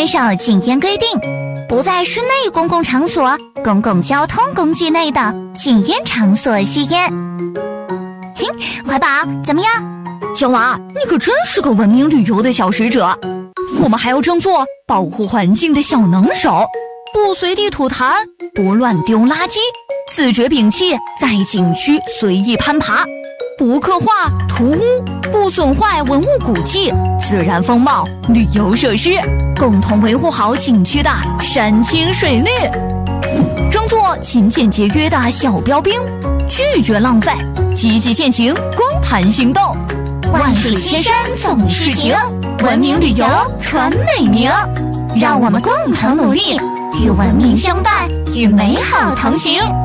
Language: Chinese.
遵守禁烟规定，不在室内公共场所、公共交通工具内的禁烟场所吸烟。嘿，怀宝，怎么样？ 小娃，你可真是个文明旅游的小使者。我们还要争做保护环境的小能手，不随地吐痰，不乱丢垃圾，自觉摒弃在景区随意攀爬，不刻画涂污，不损坏文物古迹、自然风貌、旅游设施，共同维护好景区的山清水绿。争做勤俭节约的小标兵，拒绝浪费，积极践行光盘行动。 万水千山总是情，文明旅游传美名。让我们共同努力，与文明相伴，与美好同行。